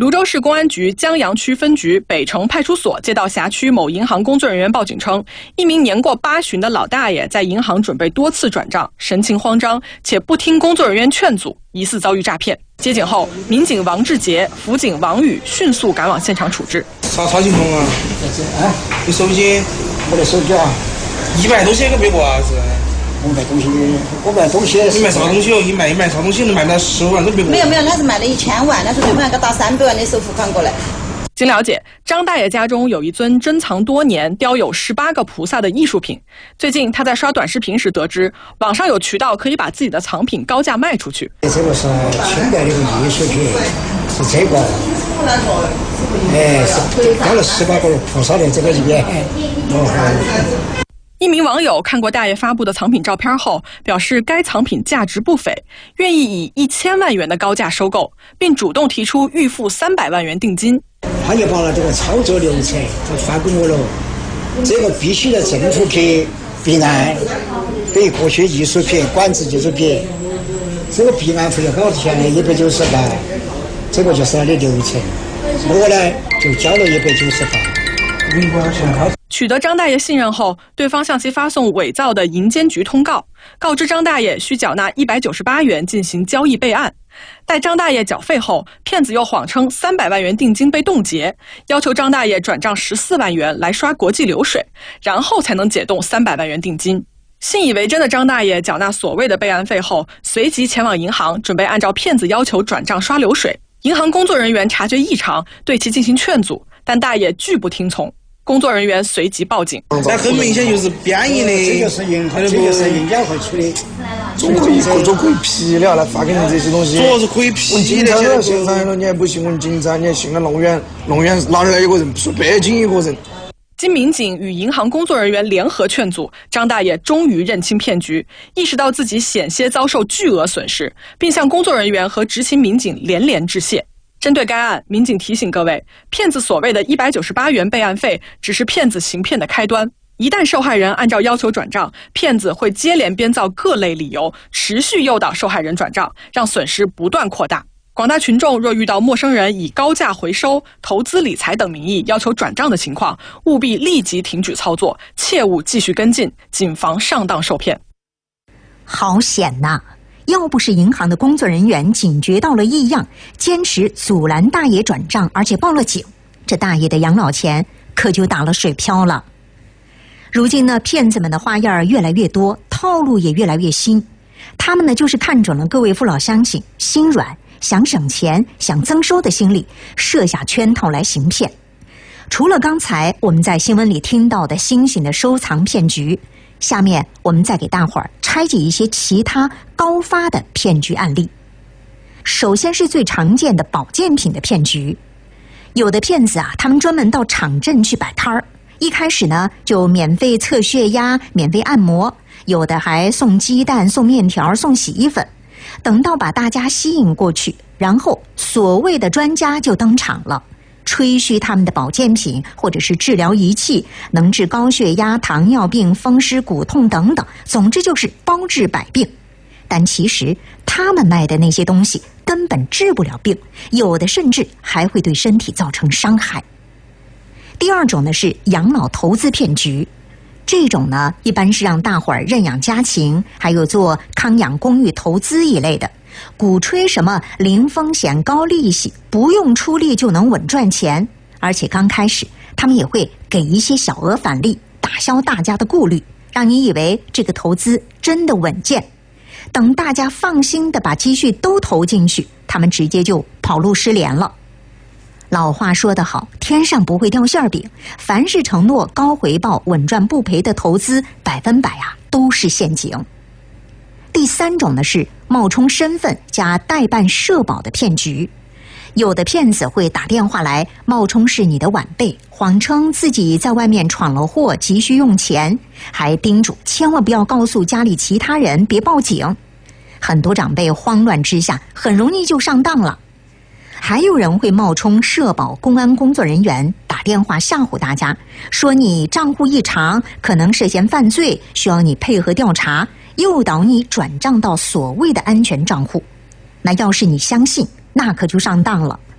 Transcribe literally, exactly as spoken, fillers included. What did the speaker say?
泸州市公安局江阳区分局北城派出所接到辖区某银行工作人员报警称，一名年过八旬的老大爷在银行准备多次转账，神情慌张，且不听工作人员劝阻，疑似遭遇诈骗。接警后，民警王志杰、辅警王宇迅速赶往现场处置。 啥啥情况啊？ 哎， 你手机？ 我的手机啊， 一百多些个别个啊是？ 我卖东西，我卖东西。 你卖啥东西哦？你卖你卖啥东西？能卖到十五万个别个？ 没有没有，他是卖了一千万，但是对方要给打三百万的首付款过来。 经了解，张大爷家中有一尊珍藏多年、雕有十八个菩萨的艺术品。最近他在刷短视频时得知，网上有渠道可以把自己的藏品高价卖出去。 这个是清代的一个艺术品，是这个，哎，是雕了十八个菩萨的这个一边。哦。 一名网友看过大爷发布的藏品照片后，表示该藏品价值不菲，愿意以一千万元的高价收购，并主动提出预付三百万元定金。 他就把了这个操作流程就发给我了，这个必须的政府批备案，对科学艺术品、管制艺术品，这个备案费要多少钱呢？一百九十八，这个就是他的流程。我呢就交了一百九十八。 取得张大爷信任后，对方向其发送伪造的银监局通告，告知张大爷需缴纳一百九十八元进行交易备案。待张大爷缴费后，骗子又谎称三百万元定金被冻结，要求张大爷转账十四万元来刷国际流水，然后才能解冻三百万元定金。信以为真的张大爷缴纳所谓的备案费后，随即前往银行，准备按照骗子要求转账刷流水。银行工作人员察觉异常，对其进行劝阻，但大爷拒不听从。工作人员随即报警。 那很明显就是编译的， 这就是银行，这就是银监会出的。 总可以总可以批了来发给你这些东西。 主要是可以批的。 警察都要现场了，你还不信问警察？你还信了弄远弄远哪儿来一个人？不说北京一个人。 经民警与银行工作人员联合劝阻，张大爷终于认清骗局，意识到自己险些遭受巨额损失，并向工作人员和执勤民警连连致谢。针对该案，民警提醒各位，骗子所谓的一百九十八元备案费只是骗子行骗的开端。一旦受害人按照要求转账，骗子会接连编造各类理由，持续诱导受害人转账，让损失不断扩大。广大群众若遇到陌生人以高价回收、投资理财等名义要求转账的情况，务必立即停止操作，切勿继续跟进，谨防上当受骗。 好险呐！要不是银行的工作人员警觉到了异样，坚持阻拦大爷转账，而且报了警，这大爷的养老钱可就打了水漂了。如今呢，骗子们的花样越来越多，套路也越来越新。他们呢，就是看准了各位父老乡亲心软、想省钱、想增收的心理，设下圈套来行骗。除了刚才我们在新闻里听到的新型的收藏骗局，下面我们再给大伙儿拆解一些其他高发的骗局案例。首先是最常见的保健品的骗局，有的骗子啊，他们专门到场镇去摆摊儿，一开始呢就免费测血压、免费按摩，有的还送鸡蛋、送面条、送洗衣粉。等到把大家吸引过去，然后所谓的专家就登场了，吹嘘他们的保健品或者是治疗仪器能治高血压、糖尿病、风湿骨痛等等，总之就是包治百病。但其实他们卖的那些东西根本治不了病，有的甚至还会对身体造成伤害。第二种呢是养老投资骗局，这种呢一般是让大伙儿认养家禽，还有做康养公寓投资一类的，鼓吹什么零风险高利息，不用出力就能稳赚钱，而且刚开始他们也会给一些小额返利，打消大家的顾虑，让你以为这个投资真的稳健。等大家放心的把积蓄都投进去，他们直接就跑路失联了。老话说得好，天上不会掉馅饼，凡是承诺高回报、稳赚不赔的投资，百分百啊都是陷阱。第三种呢是冒充身份加代办社保的骗局，有的骗子会打电话来，冒充是你的晚辈，谎称自己在外面闯了祸，急需用钱，还叮嘱千万不要告诉家里其他人，别报警。很多长辈慌乱之下，很容易就上当了。还有人会冒充社保、公安工作人员，打电话吓唬大家，说你账户异常，可能涉嫌犯罪，需要你配合调查，诱导你转账到所谓的安全账户。那要是你相信，那可就上当了。